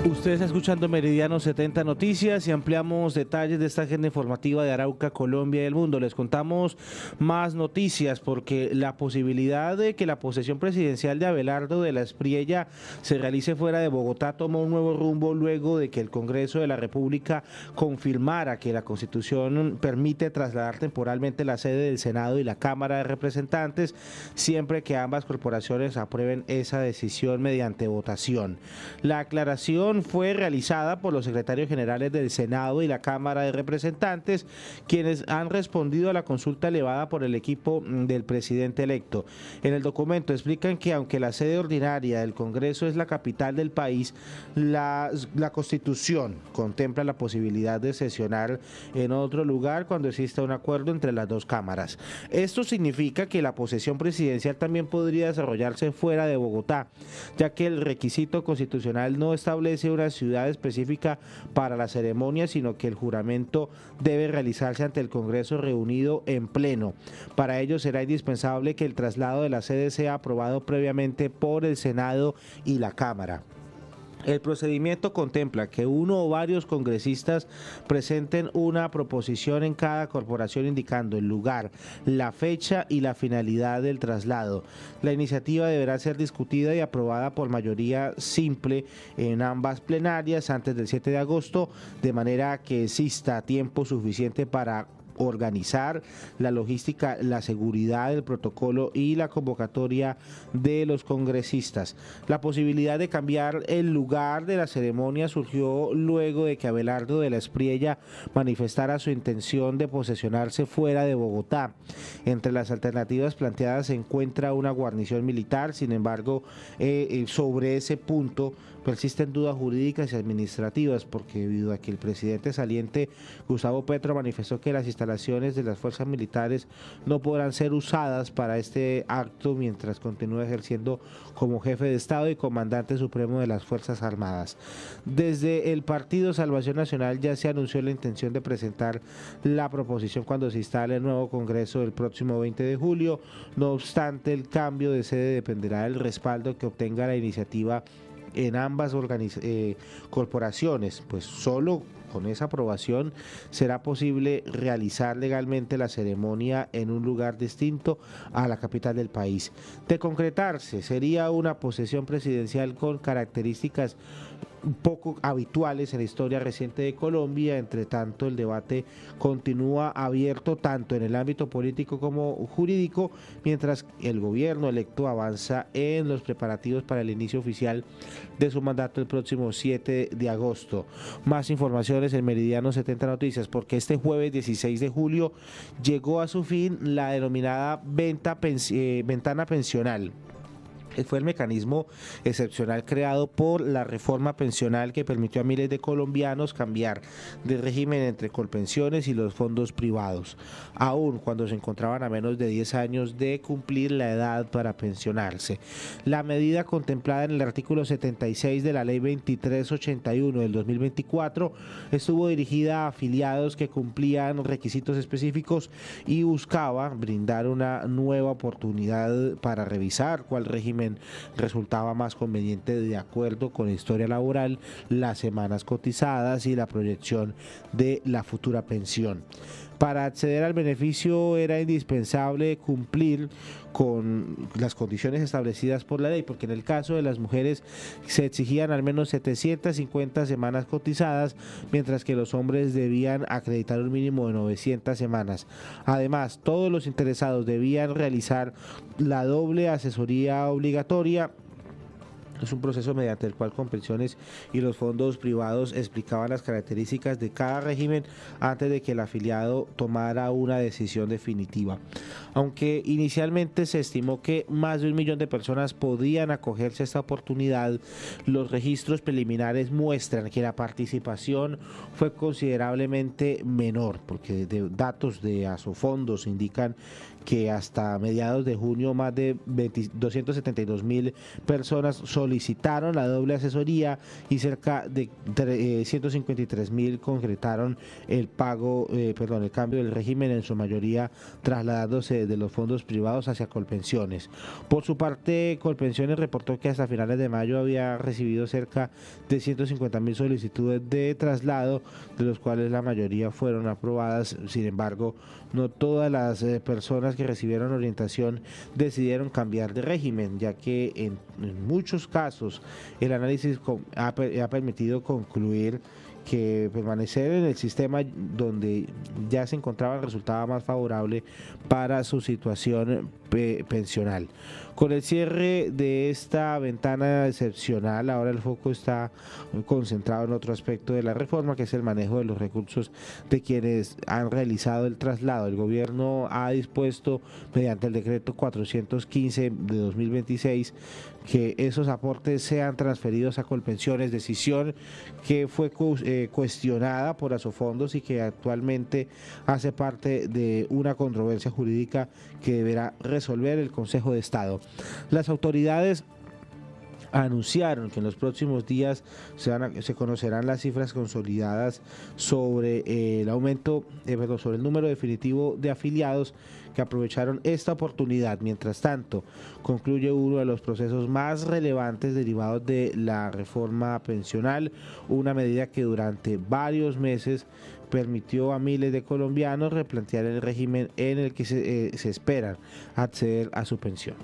Usted está escuchando Meridiano 70 Noticias y ampliamos detalles de esta agenda informativa de Arauca, Colombia y el mundo. Les contamos más noticias porque la posibilidad de que la posesión presidencial de Abelardo de la Espriella se realice fuera de Bogotá tomó un nuevo rumbo luego de que el Congreso de la República confirmara que la Constitución permite trasladar temporalmente la sede del Senado y la Cámara de Representantes siempre que ambas corporaciones aprueben esa decisión mediante votación. La aclaración fue realizada por los secretarios generales del Senado y la Cámara de Representantes, quienes han respondido a la consulta elevada por el equipo del presidente electo. En el documento explican que aunque la sede ordinaria del Congreso es la capital del país, la Constitución contempla la posibilidad de sesionar en otro lugar cuando exista un acuerdo entre las dos cámaras. Esto significa que la posesión presidencial también podría desarrollarse fuera de Bogotá, ya que el requisito constitucional no establece una ciudad específica para la ceremonia, sino que el juramento debe realizarse ante el Congreso reunido en pleno. Para ello será indispensable que el traslado de la sede sea aprobado previamente por el Senado y la Cámara. El procedimiento contempla que uno o varios congresistas presenten una proposición en cada corporación indicando el lugar, la fecha y la finalidad del traslado. La iniciativa deberá ser discutida y aprobada por mayoría simple en ambas plenarias antes del 7 de agosto, de manera que exista tiempo suficiente para organizar la logística, la seguridad, el protocolo y la convocatoria de los congresistas. La posibilidad de cambiar el lugar de la ceremonia surgió luego de que Abelardo de la Espriella manifestara su intención de posesionarse fuera de Bogotá. Entre las alternativas planteadas se encuentra una guarnición militar. Sin embargo, sobre ese punto persisten dudas jurídicas y administrativas, porque debido a que el presidente saliente Gustavo Petro manifestó que las instalaciones de las fuerzas militares no podrán ser usadas para este acto mientras continúe ejerciendo como jefe de Estado y comandante supremo de las Fuerzas Armadas. Desde el Partido Salvación Nacional ya se anunció la intención de presentar la proposición cuando se instale el nuevo Congreso el próximo 20 de julio. No obstante, el cambio de sede dependerá del respaldo que obtenga la iniciativa en ambas corporaciones, pues solo con esa aprobación será posible realizar legalmente la ceremonia en un lugar distinto a la capital del país. De concretarse, sería una posesión presidencial con características poco habituales en la historia reciente de Colombia. Entre tanto, el debate continúa abierto tanto en el ámbito político como jurídico, mientras el gobierno electo avanza en los preparativos para el inicio oficial de su mandato el próximo 7 de agosto. Más informaciones en Meridiano 70 Noticias, porque este jueves 16 de julio llegó a su fin la denominada ventana pensional. Fue el mecanismo excepcional creado por la reforma pensional que permitió a miles de colombianos cambiar de régimen entre Colpensiones y los fondos privados, aun cuando se encontraban a menos de 10 años de cumplir la edad para pensionarse. La medida contemplada en el artículo 76 de la Ley 2381 del 2024 estuvo dirigida a afiliados que cumplían requisitos específicos y buscaba brindar una nueva oportunidad para revisar cuál régimen resultaba más conveniente de acuerdo con la historia laboral, las semanas cotizadas y la proyección de la futura pensión. Para acceder al beneficio era indispensable cumplir con las condiciones establecidas por la ley, porque en el caso de las mujeres se exigían al menos 750 semanas cotizadas, mientras que los hombres debían acreditar un mínimo de 900 semanas. Además, todos los interesados debían realizar la doble asesoría obligatoria. Es un proceso mediante el cual Colpensiones y los fondos privados explicaban las características de cada régimen antes de que el afiliado tomara una decisión definitiva. Aunque inicialmente se estimó que más de 1 millón de personas podían acogerse a esta oportunidad, los registros preliminares muestran que la participación fue considerablemente menor, porque datos de Asofondos indican que hasta mediados de junio más de 272.000 personas solicitaron la doble asesoría y cerca de 153.000 concretaron el cambio del régimen, en su mayoría trasladándose de los fondos privados hacia Colpensiones. Por su parte, Colpensiones reportó que hasta finales de mayo había recibido cerca de 150.000 solicitudes de traslado, de los cuales la mayoría fueron aprobadas. Sin embargo, no todas las personas que recibieron orientación decidieron cambiar de régimen, ya que en muchos casos el análisis ha permitido concluir que permanecer en el sistema donde ya se encontraba resultaba más favorable para su situación pensional. Con el cierre de esta ventana excepcional, ahora el foco está concentrado en otro aspecto de la reforma, que es el manejo de los recursos de quienes han realizado el traslado. El gobierno ha dispuesto, mediante el decreto 415 de 2026, que esos aportes sean transferidos a Colpensiones, decisión que fue cuestionada por Asofondos y que actualmente hace parte de una controversia jurídica que deberá resolver el Consejo de Estado. Las autoridades anunciaron que en los próximos días se conocerán las cifras consolidadas sobre el sobre el número definitivo de afiliados que aprovecharon esta oportunidad. Mientras tanto, concluye uno de los procesos más relevantes derivados de la reforma pensional, una medida que durante varios meses permitió a miles de colombianos replantear el régimen en el que se esperan acceder a su pensión.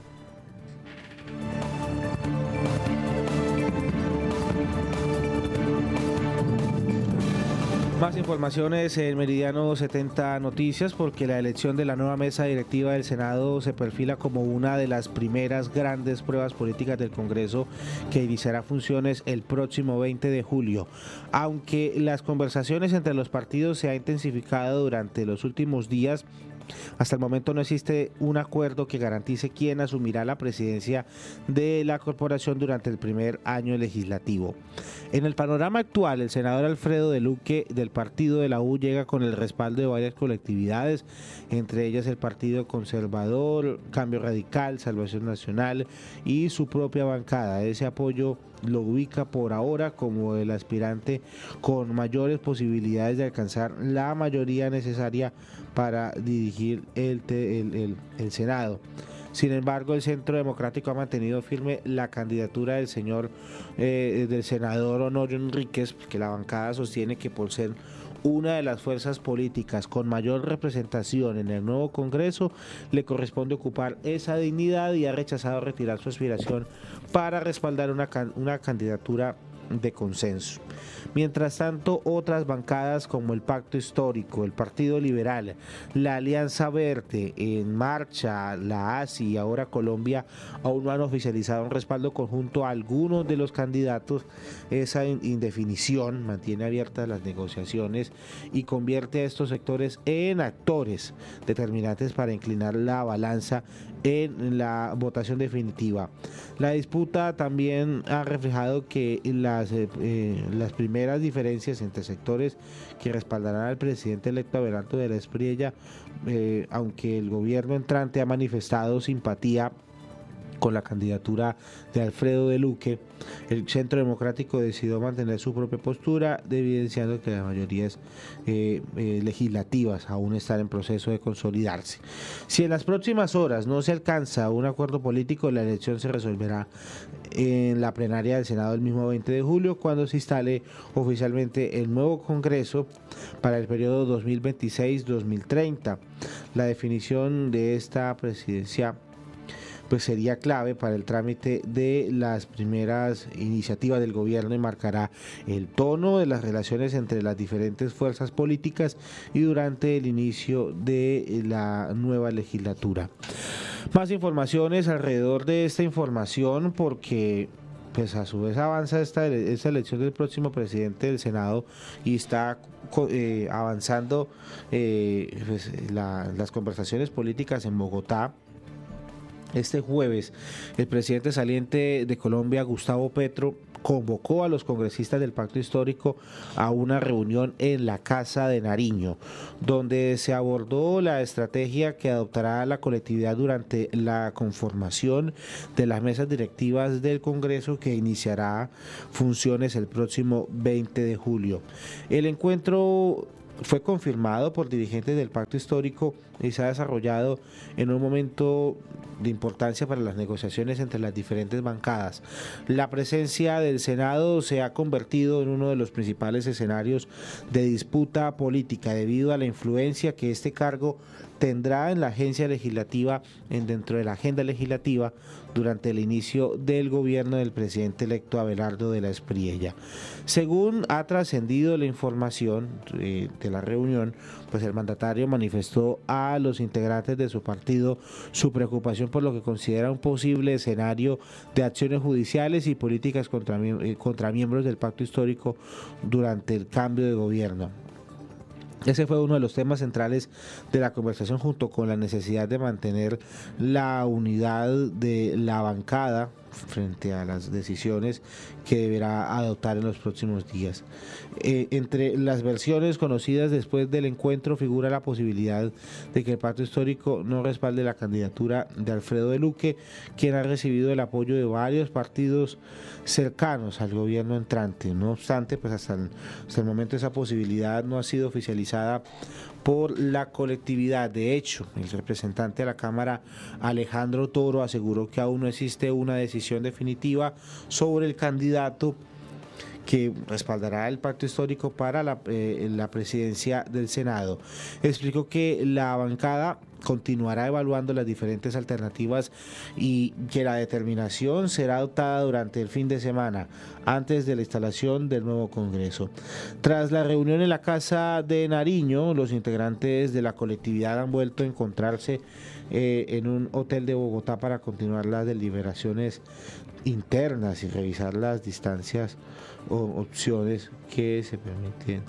Más informaciones en Meridiano 70 Noticias, porque la elección de la nueva mesa directiva del Senado se perfila como una de las primeras grandes pruebas políticas del Congreso, que iniciará funciones el próximo 20 de julio. Aunque las conversaciones entre los partidos se han intensificado durante los últimos días, hasta el momento no existe un acuerdo que garantice quién asumirá la presidencia de la corporación durante el primer año legislativo. En el panorama actual, el senador Alfredo de Luque, del partido de la U, llega con el respaldo de varias colectividades, entre ellas el Partido Conservador, Cambio Radical, Salvación Nacional y su propia bancada. Ese apoyo lo ubica por ahora como el aspirante con mayores posibilidades de alcanzar la mayoría necesaria para dirigir el Senado. Sin embargo, el Centro Democrático ha mantenido firme la candidatura del senador Honorio Enríquez, que la bancada sostiene que por ser una de las fuerzas políticas con mayor representación en el nuevo Congreso, le corresponde ocupar esa dignidad, y ha rechazado retirar su aspiración para respaldar una candidatura de consenso. Mientras tanto, otras bancadas como el Pacto Histórico, el Partido Liberal, la Alianza Verde, En Marcha, la ASI y ahora Colombia aún no han oficializado un respaldo conjunto a algunos de los candidatos. Esa indefinición mantiene abiertas las negociaciones y convierte a estos sectores en actores determinantes para inclinar la balanza en la votación definitiva. La disputa también ha reflejado que las primeras diferencias entre sectores que respaldarán al presidente electo Abelardo de la Espriella, aunque el gobierno entrante ha manifestado simpatía con la candidatura de Alfredo de Luque, el Centro Democrático decidió mantener su propia postura, evidenciando que las mayorías legislativas aún están en proceso de consolidarse. Si en las próximas horas no se alcanza un acuerdo político, la elección se resolverá en la plenaria del Senado el mismo 20 de julio, cuando se instale oficialmente el nuevo Congreso para el periodo 2026-2030. La definición de esta presidencia pues sería clave para el trámite de las primeras iniciativas del gobierno y marcará el tono de las relaciones entre las diferentes fuerzas políticas y durante el inicio de la nueva legislatura. Más informaciones alrededor de esta información, porque pues a su vez avanza esta elección del próximo presidente del Senado y está avanzando las conversaciones políticas en Bogotá. Este jueves, el presidente saliente de Colombia, Gustavo Petro, convocó a los congresistas del Pacto Histórico a una reunión en la Casa de Nariño, donde se abordó la estrategia que adoptará la colectividad durante la conformación de las mesas directivas del Congreso, que iniciará funciones el próximo 20 de julio. El encuentro fue confirmado por dirigentes del Pacto Histórico y se ha desarrollado en un momento de importancia para las negociaciones entre las diferentes bancadas. La presencia del Senado se ha convertido en uno de los principales escenarios de disputa política debido a la influencia que este cargo tendrá en la agencia legislativa, dentro de la agenda legislativa, durante el inicio del gobierno del presidente electo Abelardo de la Espriella. Según ha trascendido la información de la reunión, pues el mandatario manifestó a los integrantes de su partido su preocupación por lo que considera un posible escenario de acciones judiciales y políticas contra miembros del Pacto Histórico durante el cambio de gobierno. Ese fue uno de los temas centrales de la conversación, junto con la necesidad de mantener la unidad de la bancada frente a las decisiones que deberá adoptar en los próximos días. Entre las versiones conocidas después del encuentro figura la posibilidad de que el Pacto Histórico no respalde la candidatura de Alfredo de Luque, quien ha recibido el apoyo de varios partidos cercanos al gobierno entrante. No obstante, pues hasta el momento esa posibilidad no ha sido oficializada por la colectividad. De hecho, el representante de la Cámara, Alejandro Toro, aseguró que aún no existe una decisión definitiva sobre el candidato que respaldará el Pacto Histórico para la presidencia del Senado. Explicó que la bancada continuará evaluando las diferentes alternativas y que la determinación será adoptada durante el fin de semana, antes de la instalación del nuevo Congreso. Tras la reunión en la Casa de Nariño, los integrantes de la colectividad han vuelto a encontrarse en un hotel de Bogotá para continuar las deliberaciones internas y revisar las distancias o opciones que se permiten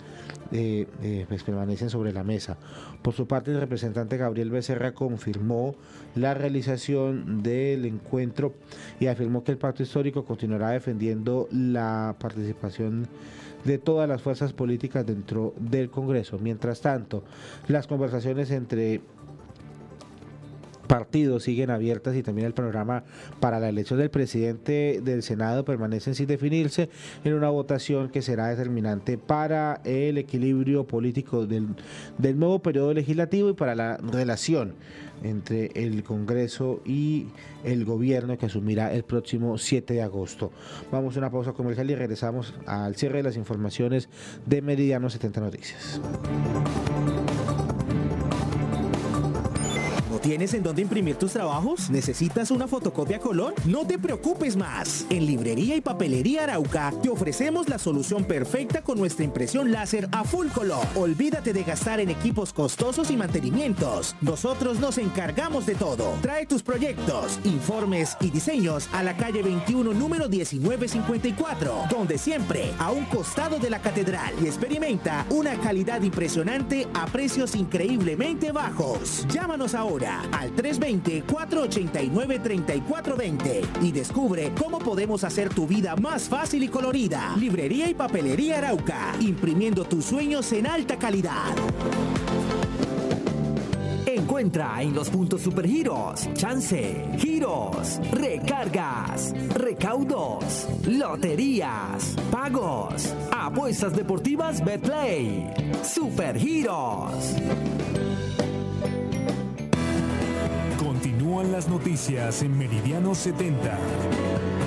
pues permanecen sobre la mesa. Por su parte, el representante Gabriel Becerra confirmó la realización del encuentro y afirmó que el Pacto Histórico continuará defendiendo la participación de todas las fuerzas políticas dentro del Congreso. Mientras tanto, las conversaciones entre partidos siguen abiertas y también el panorama para la elección del presidente del Senado permanecen sin definirse, en una votación que será determinante para el equilibrio político del nuevo periodo legislativo y para la relación entre el Congreso y el gobierno, que asumirá el próximo 7 de agosto. Vamos a una pausa comercial y regresamos al cierre de las informaciones de Meridiano 70 Noticias. ¿Tienes en dónde imprimir tus trabajos? ¿Necesitas una fotocopia a color? No te preocupes más. En Librería y Papelería Arauca te ofrecemos la solución perfecta con nuestra impresión láser a full color. Olvídate de gastar en equipos costosos y mantenimientos. Nosotros nos encargamos de todo. Trae tus proyectos, informes y diseños a la calle 21, número 1954, donde siempre a un costado de la catedral, y experimenta una calidad impresionante a precios increíblemente bajos. Llámanos ahora al 320-489-3420 y descubre cómo podemos hacer tu vida más fácil y colorida. Librería y Papelería Arauca, imprimiendo tus sueños en alta calidad. Encuentra en los puntos Supergiros, chance, giros, recargas, recaudos, loterías, pagos, apuestas deportivas Betplay. Supergiros. Continúan las noticias en Meridiano 70.